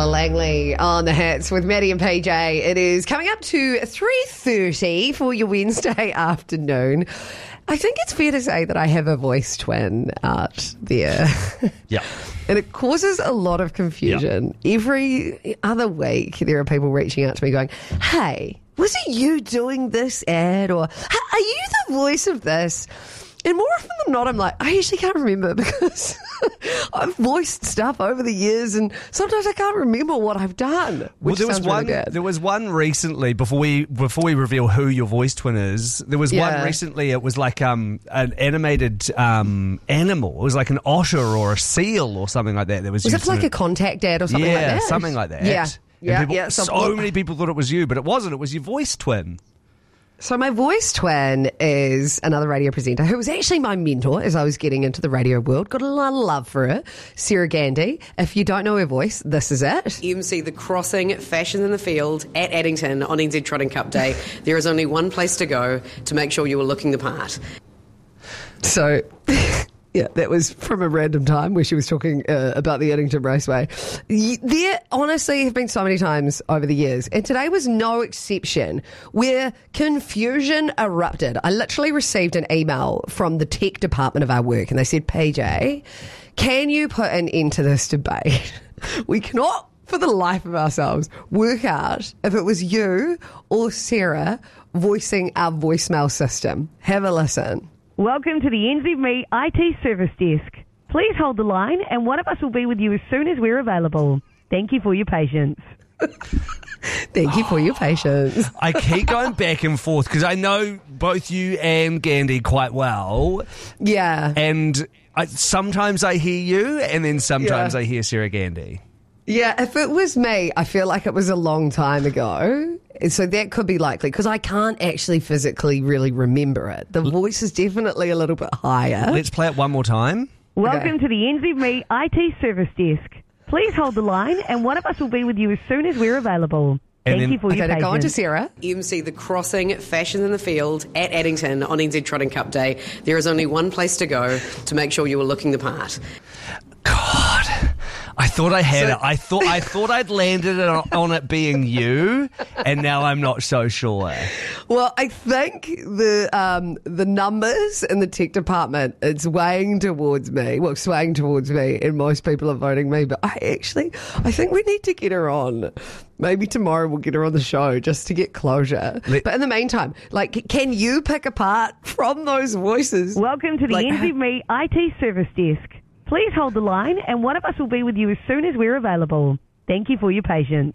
Stella Langley on the hits with Maddie and PJ. It is coming up to 3:30 for your Wednesday afternoon. I think it's fair to say that I have a voice twin out there. Yeah. And it causes a lot of confusion. Yep. Every other week, there are people reaching out to me going, hey, was it you doing this ad? Or, are you the voice of this? And more often than not, I'm like, I actually can't remember because I've voiced stuff over the years and sometimes I can't remember what I've done. Which there was sounds one. really bad. There was one recently before we reveal who your voice twin is. There was one recently. It was like an animated animal. It was like an otter or a seal or something like that. Was it like a contact ad or something like that? Yeah, something like that. Yeah. So many people thought it was you, but it wasn't. It was your voice twin. So my voice twin is another radio presenter who was actually my mentor as I was getting into the radio world. Got a lot of love for her. Sarah Gandy. If you don't know her voice, this is it. MC The Crossing, Fashion in the Field at Addington on NZ Trotting Cup Day. There is only one place to go to make sure you are looking the part. So... yeah, that was from a random time where she was talking about the Addington Raceway. There honestly have been so many times over the years, and today was no exception, where confusion erupted. I literally received an email from the tech department of our work, and they said, PJ, can you put an end to this debate? We cannot, for the life of ourselves, work out if it was you or Sarah voicing our voicemail system. Have a listen. Welcome to the NZME IT Service Desk. Please hold the line and one of us will be with you as soon as we're available. Thank you for your patience. Thank you for your patience. I keep going back and forth because I know both you and Gandy quite well. Yeah. And sometimes I hear you and then sometimes I hear Sarah Gandy. Yeah, if it was me, I feel like it was a long time ago. So that could be likely because I can't actually physically really remember it. The voice is definitely a little bit higher. Let's play it one more time. Welcome to the NZME IT Service Desk. Please hold the line and one of us will be with you as soon as we're available. Thank you for your patience. Go on to Sarah. MC The Crossing, Fashion in the Field at Addington on NZ Trotting Cup Day. There is only one place to go to make sure you are looking the part. God, I thought I had it. I thought I'd landed on it being you, and now I'm not so sure. Well, I think the numbers in the tech department, it's swaying towards me, and most people are voting me. But I think we need to get her on. Maybe tomorrow we'll get her on the show just to get closure. But in the meantime, can you pick apart from those voices? Welcome to the NZME IT Service Desk. Please hold the line and one of us will be with you as soon as we're available. Thank you for your patience.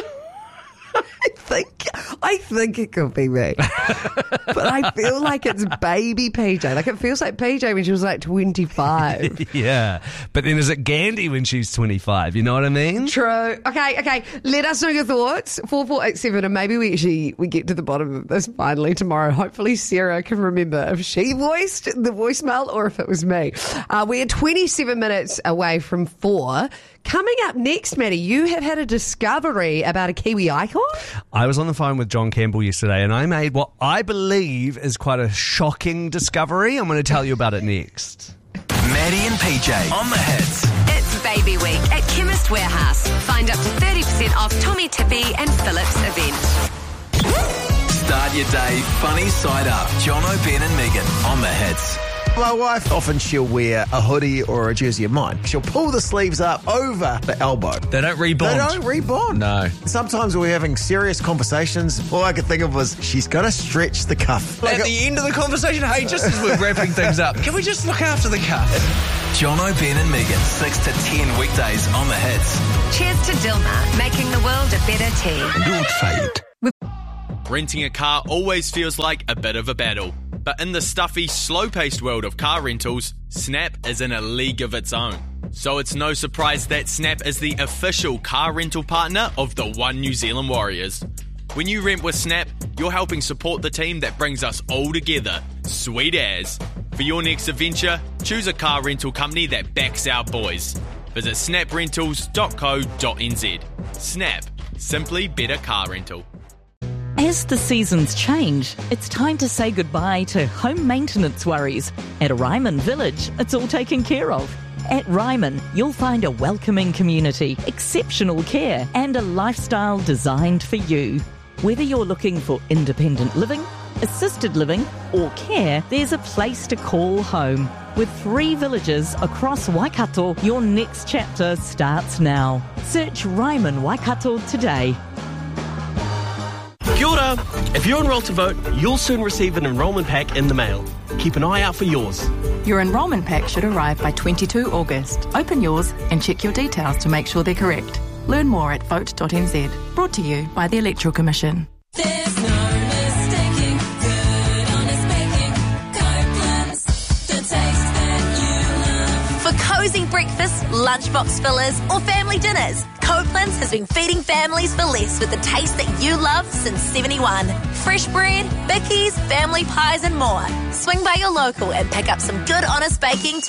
I think it could be me. But I feel like it's baby PJ. Like it feels like PJ when she was like 25. Yeah. But then is it Gandy when she's 25? You know what I mean? True. Okay. Let us know your thoughts. 4487 and maybe we get to the bottom of this finally tomorrow. Hopefully Sarah can remember if she voiced the voicemail or if it was me. We're 27 minutes away from 4. Coming up next, Maddie, you have had a discovery about a Kiwi icon? I was on the phone with John Campbell yesterday and I made what I believe is quite a shocking discovery. I'm going to tell you about it next. Maddie and PJ on the hits. It's Baby Week at Chemist Warehouse. Find up to 30% off Tommy Tippy and Phillips event. Start your day funny side up. Jono, Ben and Megan on the hits. My wife, often she'll wear a hoodie or a jersey of mine. She'll pull the sleeves up over the elbow. They don't rebond. No. Sometimes we're having serious conversations. All I could think of was, she's going to stretch the cuff. At the end of the conversation, hey, just as we're wrapping things up, can we just look after the cuff? Jono, Ben and Megan, 6 to 10 weekdays on the hits. Cheers to Dilmah, making the world a better tea. Don't fade. Renting a car always feels like a bit of a battle. But in the stuffy, slow-paced world of car rentals, Snap is in a league of its own. So it's no surprise that Snap is the official car rental partner of the One New Zealand Warriors. When you rent with Snap, you're helping support the team that brings us all together. Sweet as. For your next adventure, choose a car rental company that backs our boys. Visit snaprentals.co.nz. Snap. Simply better car rental. As the seasons change, it's time to say goodbye to home maintenance worries. At Ryman Village, it's all taken care of. At Ryman, you'll find a welcoming community, exceptional care, and a lifestyle designed for you. Whether you're looking for independent living, assisted living, or care, there's a place to call home. With 3 villages across Waikato, your next chapter starts now. Search Ryman Waikato today. Kia ora. If you're enrolled to vote, you'll soon receive an enrolment pack in the mail. Keep an eye out for yours. Your enrolment pack should arrive by 22 August. Open yours and check your details to make sure they're correct. Learn more at vote.nz. Brought to you by the Electoral Commission. There's no mistaking good, honest baking. Copeland's, the taste that you love. For cosy breakfasts, lunchbox fillers, or family dinners, Copeland's has been feeding families for less with the taste that you love since 71. Fresh bread, bickies, family pies and more. Swing by your local and pick up some good honest baking today.